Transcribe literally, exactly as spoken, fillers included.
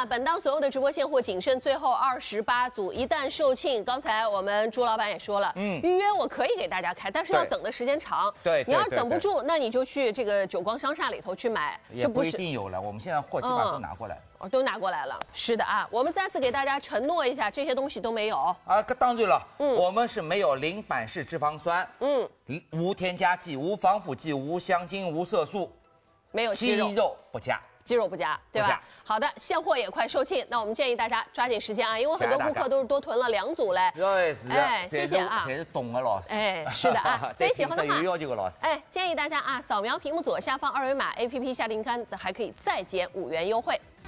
本档所有的直播现货仅剩最后二十八组，一旦售罄，刚才我们朱老板也说了，嗯，预约我可以给大家开，但是要等的时间长。 对， 你要是等不住，那你就去这个久光商厦里头去买， 也不一定有了。我们现在货基本上都拿过来。 哦，都拿过来了。是的啊，我们再次给大家承诺一下，这些东西都没有啊。当然了，嗯，我们是没有零反式脂肪酸，嗯，无添加剂、无防腐剂、无香精、无色素， 没有鸡肉， 鸡肉不加， 鸡肉不加，对吧？好的，现货也快售罄，那我们建议大家抓紧时间啊，因为很多顾客都是多囤了两组嘞。 对，是哎，谢谢啊， 才是懂的老师。 哎，是的啊，所以喜欢的话， 有要求的老师。 哎，建议大家啊，扫描屏幕左下方二维码 A P P 下订单的，还可以再减五元优惠。